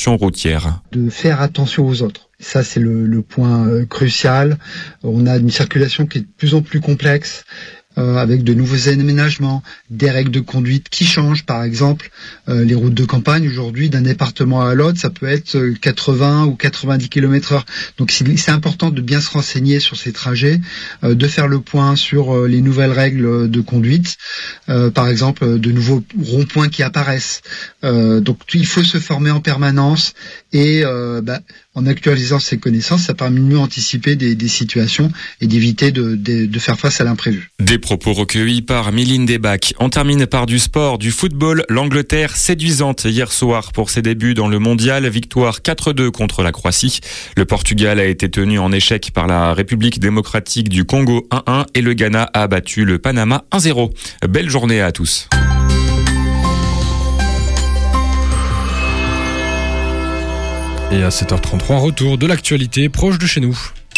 l'intervention routière. De faire attention aux autres. Ça, c'est le point crucial. On a une circulation qui est de plus en plus complexe, avec de nouveaux aménagements, des règles de conduite qui changent. Par exemple, les routes de campagne, aujourd'hui, d'un département à l'autre, ça peut être 80 ou 90 km/h. Donc, c'est important de bien se renseigner sur ces trajets, de faire le point sur les nouvelles règles de conduite. Par exemple, de nouveaux ronds-points qui apparaissent. Donc, il faut se former en permanence et en actualisant ses connaissances, ça permet de mieux anticiper des situations et d'éviter de faire face à l'imprévu. Des propos recueillis par Mylène Debac. On termine par du sport, du football. L'Angleterre séduisante hier soir pour ses débuts dans le mondial. Victoire 4-2 contre la Croatie. Le Portugal a été tenu en échec par la République démocratique du Congo 1-1 et le Ghana a battu le Panama 1-0. Belle journée à tous. Et à 7h33, retour de l'actualité proche de chez nous.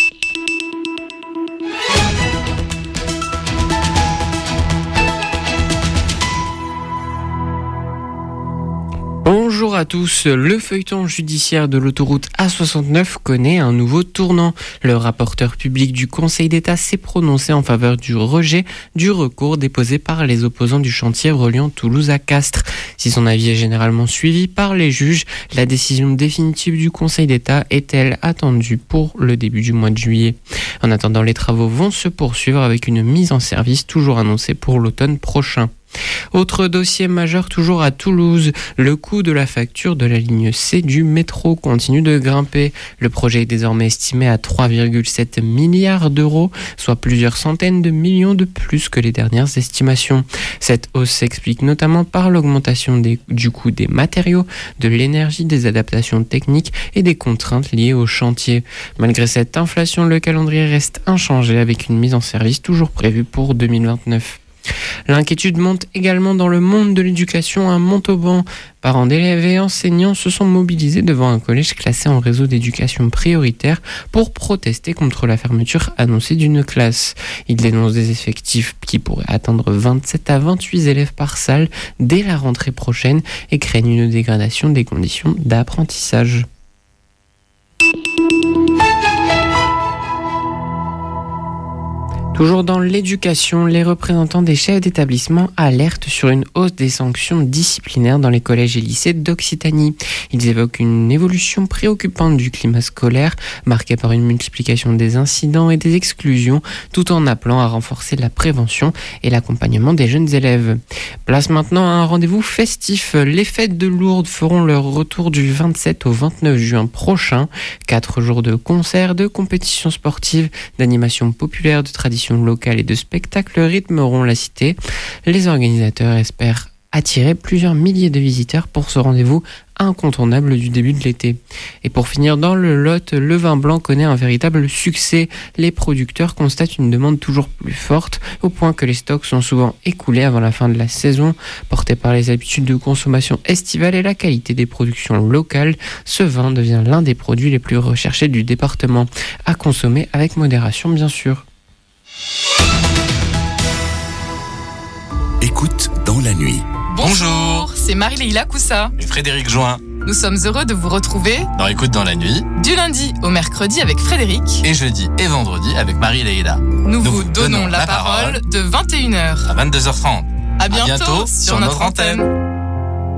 Bonjour à tous, le feuilleton judiciaire de l'autoroute A69 connaît un nouveau tournant. Le rapporteur public du Conseil d'État s'est prononcé en faveur du rejet du recours déposé par les opposants du chantier reliant Toulouse à Castres. Si son avis est généralement suivi par les juges, la décision définitive du Conseil d'État est-elle attendue pour le début du mois de juillet. En attendant, les travaux vont se poursuivre avec une mise en service toujours annoncée pour l'automne prochain. Autre dossier majeur toujours à Toulouse, le coût de la facture de la ligne C du métro continue de grimper. Le projet est désormais estimé à 3,7 milliards d'euros, soit plusieurs centaines de millions de plus que les dernières estimations. Cette hausse s'explique notamment par l'augmentation du coût des matériaux, de l'énergie, des adaptations techniques et des contraintes liées au chantier. Malgré cette inflation, le calendrier reste inchangé avec une mise en service toujours prévue pour 2029. L'inquiétude monte également dans le monde de l'éducation à Montauban. Parents d'élèves et enseignants se sont mobilisés devant un collège classé en réseau d'éducation prioritaire pour protester contre la fermeture annoncée d'une classe. Ils dénoncent des effectifs qui pourraient atteindre 27 à 28 élèves par salle dès la rentrée prochaine et craignent une dégradation des conditions d'apprentissage. Toujours dans l'éducation, les représentants des chefs d'établissement alertent sur une hausse des sanctions disciplinaires dans les collèges et lycées d'Occitanie. Ils évoquent une évolution préoccupante du climat scolaire, marquée par une multiplication des incidents et des exclusions, tout en appelant à renforcer la prévention et l'accompagnement des jeunes élèves. Place maintenant à un rendez-vous festif. Les fêtes de Lourdes feront leur retour du 27 au 29 juin prochain. 4 jours de concerts, de compétitions sportives, d'animations populaires, de traditions locales et de spectacles rythmeront la cité. Les organisateurs espèrent attirer plusieurs milliers de visiteurs pour ce rendez-vous incontournable du début de l'été. Et pour finir dans le Lot, le vin blanc connaît un véritable succès. Les producteurs constatent une demande toujours plus forte, au point que les stocks sont souvent écoulés avant la fin de la saison. Porté par les habitudes de consommation estivale et la qualité des productions locales, ce vin devient l'un des produits les plus recherchés du département. À consommer avec modération, bien sûr. Écoute dans la nuit. Bonjour, c'est Marie-Leila Coussa et Frédéric Join. Nous sommes heureux de vous retrouver dans Écoute dans la nuit, du lundi au mercredi avec Frédéric et jeudi et vendredi avec Marie-Leila. Nous vous donnons la parole de 21h à 22h30. À bientôt sur notre antenne.